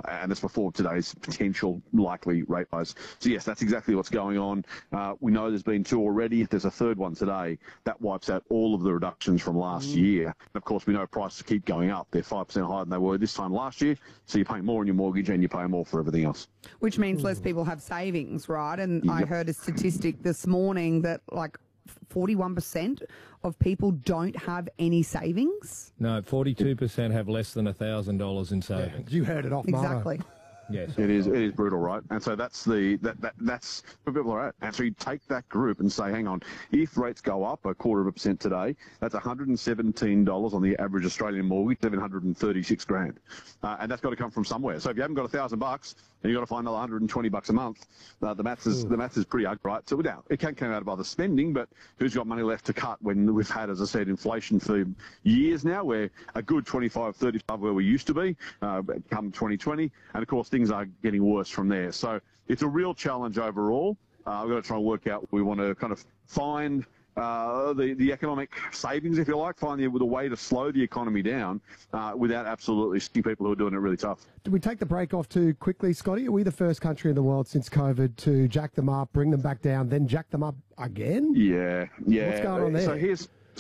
and that's before today's potential likely rate rise. So yes, that's exactly what's going on. We know there's been 2 already. If there's a third one today, that wipes out all of the reductions from last year. And of course, we know prices keep going up. They're 5% higher than they were this time last year. So you're paying more on your mortgage and you're paying more for everything else. Which means less people have savings, right? And I heard a statistic this morning that like 41% of people don't have any savings. No, 42% have less than $1,000 in savings. Yeah, you heard it off, Marto. Exactly. Yes, it is brutal, right? And so that's that's where people are at. And so you take that group and say, hang on, if rates go up 0.25% today, that's $117 on the average Australian mortgage, $736,000, and that's got to come from somewhere. So if you haven't got $1,000 and you've got to find another $120 a month, the maths is pretty ugly, right? So now it can come out of other spending, but who's got money left to cut when we've had, as I said, inflation for years now? We're a good 25, 35 where we used to be come 2020, and of course things are getting worse from there. So it's a real challenge overall. We've got to try and work out. We want to kind of find the economic savings, if you like, find the way to slow the economy down without absolutely seeing people who are doing it really tough. Did we take the break off too quickly, Scotty? Are we the first country in the world since COVID to jack them up, bring them back down, then jack them up again? Yeah. What's going on there?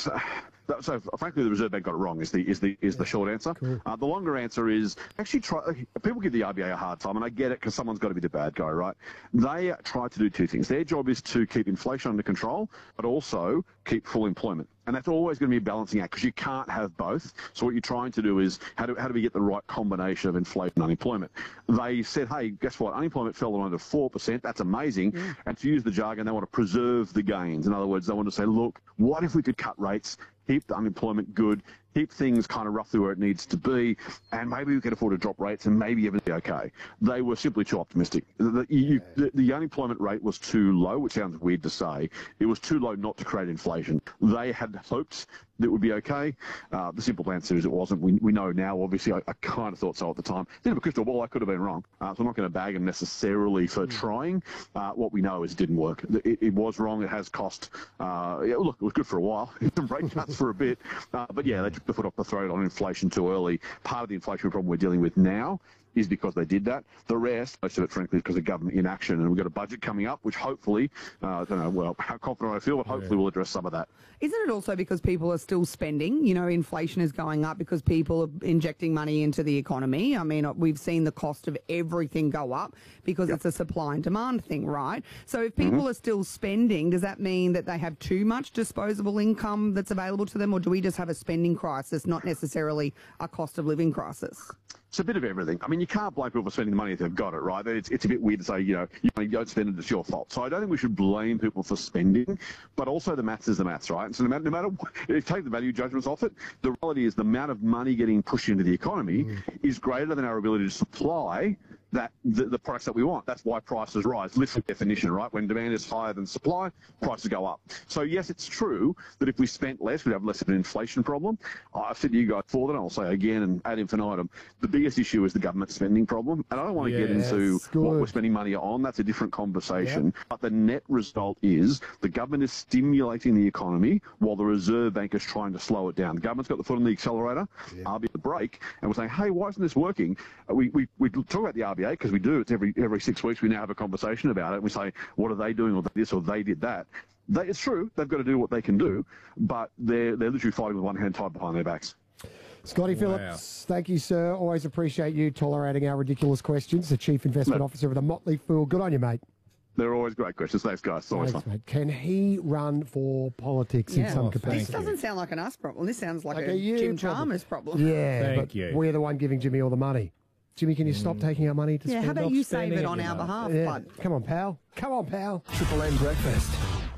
So frankly, the Reserve Bank got it wrong. Is the short answer. Cool. The longer answer is actually people give the RBA a hard time, and I get it because someone's got to be the bad guy, right? They try to do 2 things. Their job is to keep inflation under control, but also keep full employment. And that's always going to be a balancing act because you can't have both. So what you're trying to do is how do we get the right combination of inflation and unemployment? They said, hey, guess what? Unemployment fell to under 4%. That's amazing. And to use the jargon, they want to preserve the gains. In other words, they want to say, look, what if we could cut rates, keep the unemployment good, keep things kind of roughly where it needs to be, and maybe we can afford to drop rates and maybe everything will be okay. They were simply too optimistic. The unemployment rate was too low, which sounds weird to say. It was too low not to create inflation. They had hoped that it would be okay. The simple answer is it wasn't. We know now, obviously. I kind of thought so at the time. Didn't have a crystal ball. I could have been wrong. So I'm not going to bag them necessarily for trying. What we know is it didn't work. It was wrong. It has cost. Look, it was good for a while. Some rate cuts for a bit. But yeah, they took the foot off the throat on inflation too early. Part of the inflation problem we're dealing with now is because they did that. The rest, most of it, frankly, is because of government inaction. And we've got a budget coming up, which hopefully, I don't know, well, how confident I feel, but hopefully we'll address some of that. Isn't it also because people are still spending? You know, inflation is going up because people are injecting money into the economy. I mean, we've seen the cost of everything go up because it's a supply and demand thing, right? So if people are still spending, does that mean that they have too much disposable income that's available to them, or do we just have a spending crisis, not necessarily a cost of living crisis? It's a bit of everything. I mean, you can't blame people for spending the money if they've got it, right? It's a bit weird to say, you don't spend it, it's your fault. So I don't think we should blame people for spending, but also the maths is the maths, right? So no matter what, if you take the value judgments off it, the reality is the amount of money getting pushed into the economy is greater than our ability to supply the products that we want. That's why prices rise. Literal definition, right? When demand is higher than supply, prices go up. So yes, it's true that if we spent less, we'd have less of an inflation problem. I've said to you guys before that, I'll say again and ad infinitum, the biggest issue is the government spending problem. And I don't want to get into what we're spending money on. That's a different conversation. But the net result is the government is stimulating the economy while the Reserve Bank is trying to slow it down. The government's got the foot on the accelerator, I'll be at the brake, and we're saying, hey, why isn't this working? We talk about the RBA because we do. It's every 6 weeks we now have a conversation about it. And we say, what are they doing, or this, or they did that. It's true. They've got to do what they can do, but they're literally fighting with one hand tied behind their backs. Scotty Phillips, thank you, sir. Always appreciate you tolerating our ridiculous questions. The Chief Investment Officer of the Motley Fool. Good on you, mate. They're always great questions. Thanks, guys. It's always fun. Mate. Can he run for politics in some capacity? This doesn't sound like an us problem. This sounds like a Jim Chalmers problem. Yeah, but we're the one giving Jimmy all the money. Jimmy, can you stop taking our money to spend? How about you save it on our behalf, bud? Come on, pal. Come on, pal. Triple M Breakfast.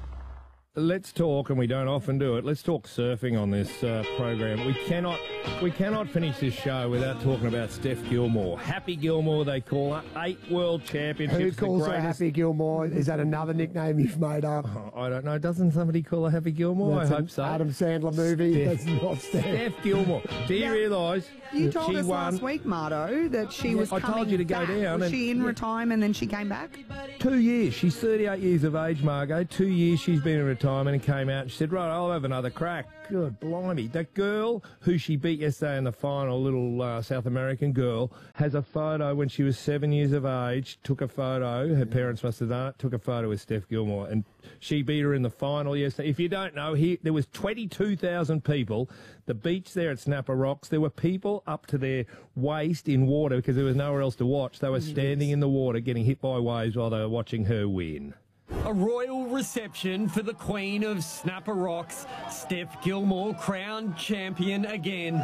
Let's talk, and we don't often do it, let's talk surfing on this program. We cannot finish this show without talking about Steph Gilmore. Happy Gilmore, they call her. 8 world championships. Who calls her Happy Gilmore? Is that another nickname you've made up? I don't know. Doesn't somebody call her Happy Gilmore? That's I hope so. Adam Sandler movie. That's not Steph. Steph Gilmore. Do you realise you told us last week, Marto, that she was coming I told you to go back. down. Was she in retirement and then she came back? 2 years. She's 38 years of age, Margot. 2 years she's been in retirement. retirement and came out and she said, right, I'll have another crack. Good blimey. That girl who she beat yesterday in the final, little South American girl, has a photo when she was 7 years of age, took a photo, her parents must have done it, took a photo with Steph Gilmore, and she beat her in the final yesterday. If you don't know, there was 22,000 people. The beach there at Snapper Rocks, there were people up to their waist in water because there was nowhere else to watch. They were standing in the water getting hit by waves while they were watching her win. A royal reception for the Queen of Snapper Rocks, Steph Gilmore, crowned champion again.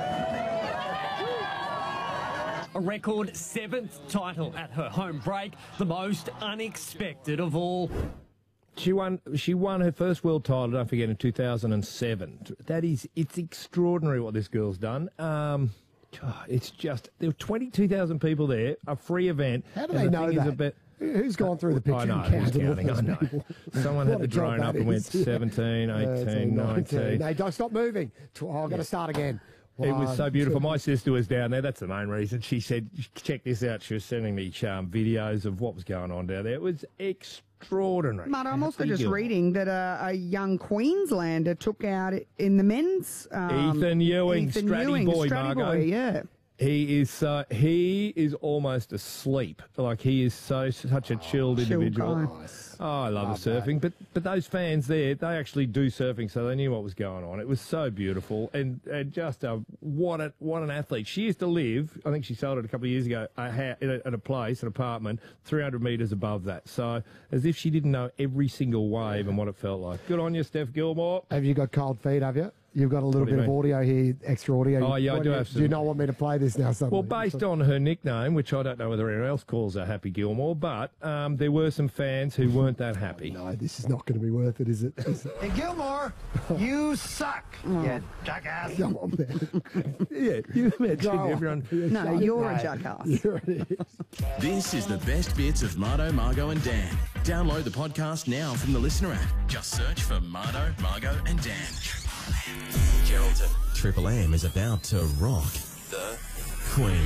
A record 7th title at her home break, the most unexpected of all. She won her first world title, don't forget, in 2007. It's extraordinary what this girl's done. It's just, there were 22,000 people there, a free event. How do they know that? Who's gone through the picture and counted all those people? Someone had the drone up and went 17, 18, 19. No, don't stop moving. I've got to start again. It was so beautiful. My sister was down there. That's the main reason. She said, check this out. She was sending me videos of what was going on down there. It was extraordinary. But I'm also just reading that a young Queenslander took out in the men's... Ethan Ewing, Stratty boy, Margot. Yeah. He is almost asleep. Like, he is such a chilled individual. Nice. Oh, I love the surfing. But those fans there, they actually do surfing, so they knew what was going on. It was so beautiful and just what an athlete. She used to live, I think she sold it a couple of years ago, at a place, an apartment, 300 metres above that. So as if she didn't know every single wave and what it felt like. Good on you, Steph Gilmore. Have you got cold feet, have you? You've got a little bit of audio here, extra audio. Oh, yeah, I do have some. Do you not want me to play this now suddenly? Well, based on her nickname, which I don't know whether anyone else calls her Happy Gilmore, but there were some fans who weren't that happy. No, this is not going to be worth it, is it? Hey, Gilmore, you suck, you jackass. Come on, man. Yeah, you imagine everyone... No, you're a jackass. This is the best bits of Mardo, Margot and Dan. Download the podcast now from the Listener app. Just search for Mardo, Margot and Dan. Geraldton. Triple M is about to rock the Queen.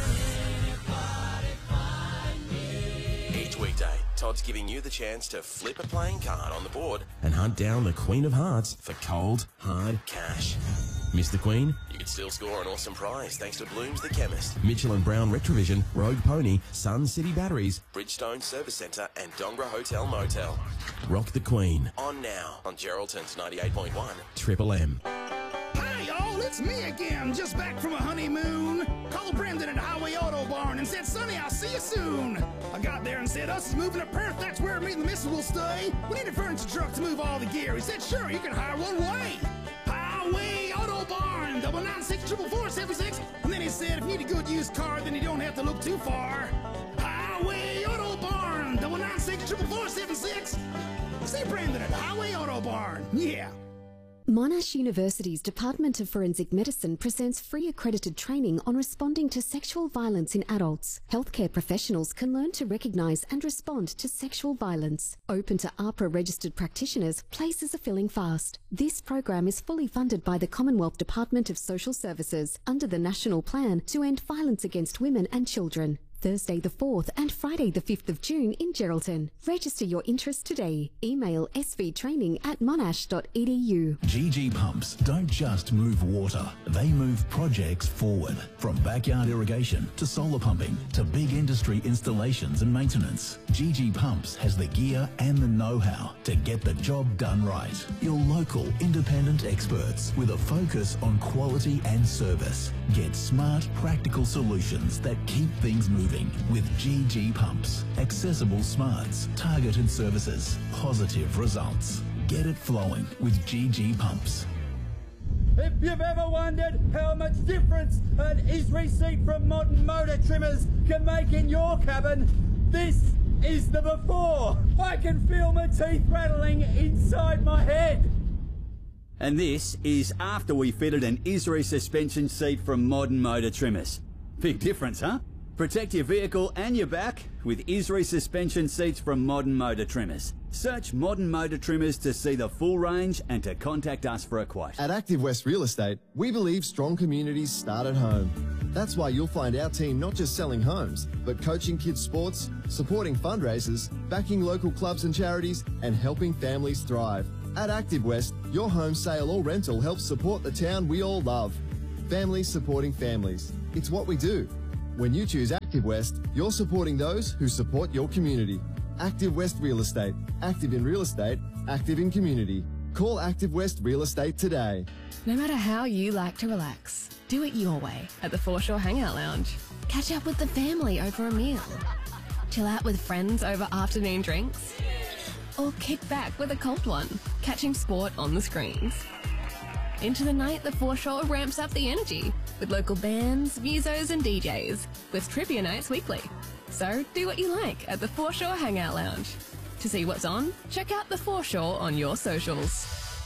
Each weekday, Todd's giving you the chance to flip a playing card on the board and hunt down the Queen of Hearts for cold, hard cash. Miss the Queen? You could still score an awesome prize thanks to Blooms the Chemist, Mitchell & Brown Retrovision, Rogue Pony, Sun City Batteries, Bridgestone Service Centre and Dongra Hotel Motel. Rock the Queen. On now on Geraldton's 98.1 Triple M. Hi, y'all, it's me again, just back from a honeymoon. Called Brendan at Highway Auto Barn and said, Sonny, I'll see you soon. I got there and said, us is moving to Perth, that's where me and the missus will stay. We need a furniture truck to move all the gear. He said, sure, you can hire one way. Highway Auto Barn, 996-444-76. And then he said, if you need a good used car, then you don't have to look too far. Highway Auto Barn, 996-444-76. See Brendan at Highway Auto Barn, yeah. Monash University's Department of Forensic Medicine presents free accredited training on responding to sexual violence in adults. Healthcare professionals can learn to recognise and respond to sexual violence. Open to AHPRA registered practitioners, places are filling fast. This program is fully funded by the Commonwealth Department of Social Services under the National Plan to End Violence Against Women and Children. Thursday the 4th and Friday the 5th of June in Geraldton. Register your interest today. Email svtraining@monash.edu. GG Pumps don't just move water, they move projects forward. From backyard irrigation to solar pumping to big industry installations and maintenance, GG Pumps has the gear and the know-how to get the job done right. Your local independent experts with a focus on quality and service. Get smart, practical solutions that keep things moving with GG Pumps. Accessible smarts, targeted services, positive results. Get it flowing with GG Pumps. If you've ever wondered how much difference an Isri seat from Modern Motor Trimmers can make in your cabin, this is the before. I can feel my teeth rattling inside my head. And this is after we fitted an Isri suspension seat from Modern Motor Trimmers. Big difference, huh? Protect your vehicle and your back with Isri suspension seats from Modern Motor Trimmers. Search Modern Motor Trimmers to see the full range and to contact us for a quote. At Active West Real Estate, we believe strong communities start at home. That's why you'll find our team not just selling homes, but coaching kids' sports, supporting fundraisers, backing local clubs and charities, and helping families thrive. At Active West, your home sale or rental helps support the town we all love. Families supporting families. It's what we do. When you choose Active West, you're supporting those who support your community. Active West Real Estate. Active in real estate, active in community. Call Active West Real Estate today. No matter how you like to relax, do it your way at the Foreshore Hangout Lounge. Catch up with the family over a meal. Chill out with friends over afternoon drinks. Or kick back with a cold one, catching sport on the screens. Into the night, the Foreshore ramps up the energy with local bands, musos and DJs with trivia nights weekly. So do what you like at the Foreshore Hangout Lounge. To see what's on, check out the Foreshore on your socials.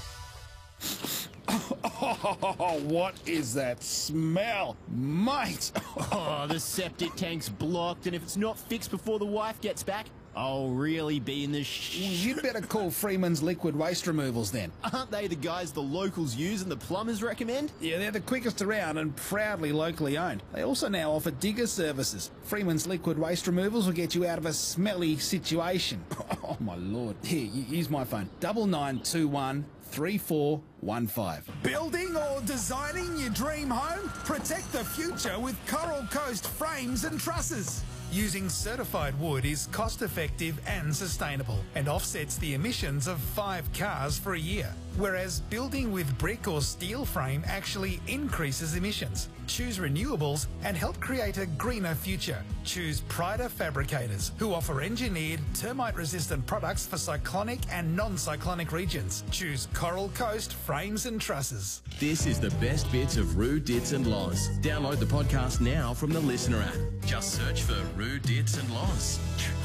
Oh, what is that smell? Mate! Oh, the septic tank's blocked, and if it's not fixed before the wife gets back, I'll really be in the You'd better call Freeman's Liquid Waste Removals then. Aren't they the guys the locals use and the plumbers recommend? Yeah, they're the quickest around and proudly locally owned. They also now offer digger services. Freeman's Liquid Waste Removals will get you out of a smelly situation. Oh, my Lord. Here, use my phone. 9921 3415. Building or designing your dream home? Protect the future with Coral Coast Frames and Trusses. Using certified wood is cost-effective and sustainable and offsets the emissions of 5 cars for a year, whereas building with brick or steel frame actually increases emissions. Choose renewables and help create a greener future. Choose Pryda Fabricators, who offer engineered, termite-resistant products for cyclonic and non-cyclonic regions. Choose Coral Coast Frames and Trusses. This is the best bits of Roo, Dits and Loz. Download the podcast now from the Listener app. Just search for Roo, Dits and Loz.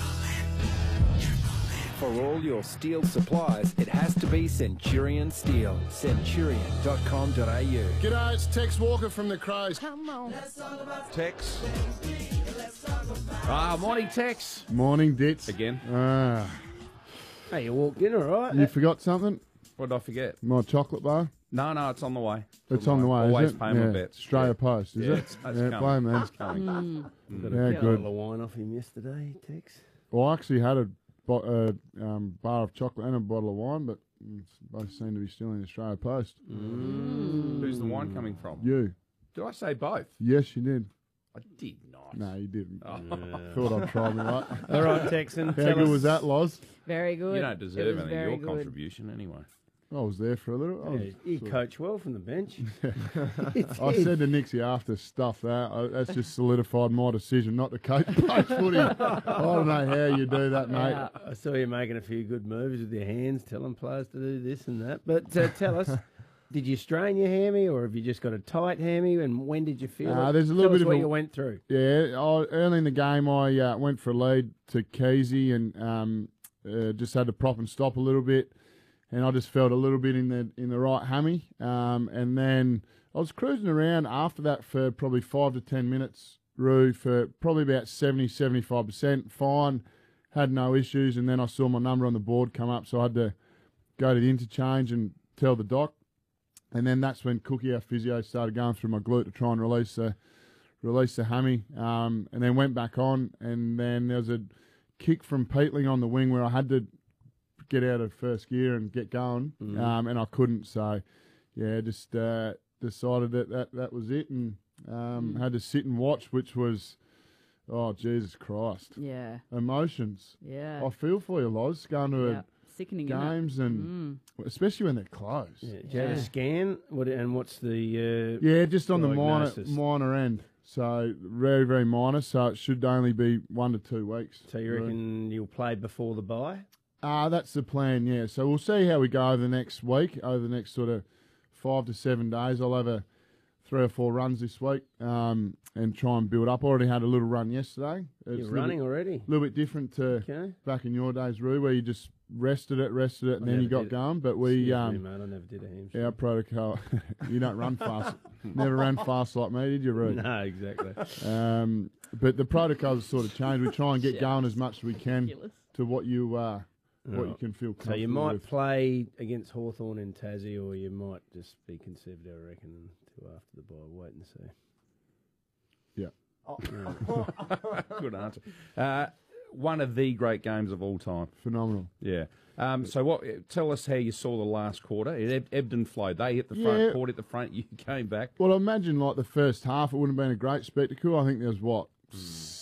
For all your steel supplies, it has to be Centurion Steel. Centurion.com.au. G'day, it's Tex Walker from the Crows. Come on. Tex. Morning, Tex. Morning, Dits. Again. Hey, you walked in all right? You forgot something? What did I forget? My chocolate bar? No, it's on the way. It's on the way, Always is it? pay my bets. Australia Post, is it? It's coming. coming. Man. It's coming. Got Yeah, a good. bottle of wine off him yesterday, Tex. Well, I actually had a bar of chocolate and a bottle of wine, but both seem to be still in the Australia Post. Who's the wine coming from? You. Did I say both? Yes, you did. I did not. No, you didn't. Oh. Thought I'd try me, right? All right, Texan. How tell good us- was that, Loz? Very good. You don't deserve was any of very your good. contribution anyway. I was there for a little. I was You sort of- coach well from the bench. I said to Nixie after, stuff that. That's just solidified my decision not to coach post footy. I don't know how you do that, mate. Yeah, I saw you making a few good moves with your hands, telling players to do this and that. But tell us, did you strain your hammy or have you just got a tight hammy? And when did you feel it? There's a little Tell us bit of what a- you went through. Yeah, early in the game, I went for a lead to Keezy and just had to prop and stop a little bit, and I just felt a little bit in the right hammy, and then I was cruising around after that for probably 5 to 10 minutes, Roo, for probably about 70-75%, fine, had no issues, and then I saw my number on the board come up, so I had to go to the interchange and tell the doc, and then that's when Cookie, our physio, started going through my glute to try and release the hammy, and then went back on, and then there was a kick from Peatling on the wing where I had to get out of first gear and get going, and I couldn't, so yeah, just decided that was it, and had to sit and watch, which was, oh, Jesus Christ. Yeah. Emotions. Yeah. I feel for you, Loz, going to Sickening, isn't it? games, and especially when they're closed. Yeah. Did you have a scan? And what's the... Yeah, just on the diagnosis? minor end. So very, very minor. So it should only be 1 to 2 weeks. So you reckon you'll play before the bye? That's the plan, yeah. So we'll see how we go over the next week, over the next sort of 5 to 7 days. I'll have 3 or 4 runs this week and try and build up. I already had a little run yesterday. You're running already? A little bit different to back in your days, Roo, where you just rested it, and then you got going. But we, Excuse me, mate, I never did a hamstring. our protocol, you don't run fast. Never ran fast like me, did you, Roo? No, exactly. But the protocols sort of changed. We try and get going as much as we can to what you you can feel comfortable So you might with. play against Hawthorn and Tassie, or you might just be conservative, I reckon, until after the bye. Wait and see. Yeah. Good answer. one of the great games of all time. Phenomenal. Yeah. So tell us how you saw the last quarter. It ebbed and flowed. They hit the front, Port hit the front, you came back. Well, I imagine like the first half, it wouldn't have been a great spectacle. I think there was,